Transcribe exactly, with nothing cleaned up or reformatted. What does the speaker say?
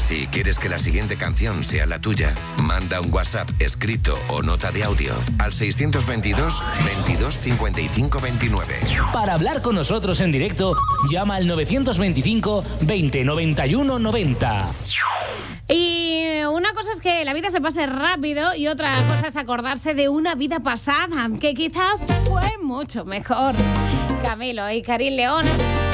Si quieres que la siguiente canción sea la tuya, manda un WhatsApp escrito o nota de audio al seiscientos veintidós, veintidós, cincuenta y cinco, veintinueve. Para hablar con nosotros en directo, llama al novecientos veinticinco, veinte, noventa y uno, noventa. Y una cosa es que la vida se pase rápido y otra cosa es acordarse de una vida pasada que quizás fue mucho mejor. Camilo y Karin León